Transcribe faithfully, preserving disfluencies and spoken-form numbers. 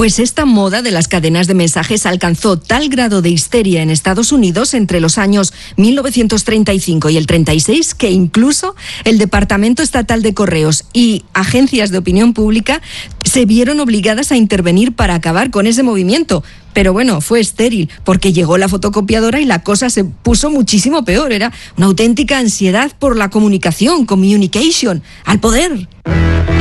Pues esta moda de las cadenas de mensajes alcanzó tal grado de histeria en Estados Unidos entre los años mil novecientos treinta y cinco y el treinta y seis que incluso el Departamento Estatal de Correos y agencias de opinión pública se vieron obligadas a intervenir para acabar con ese movimiento. Pero bueno, fue estéril, porque llegó la fotocopiadora y la cosa se puso muchísimo peor. Era una auténtica ansiedad por la comunicación, communication, al poder.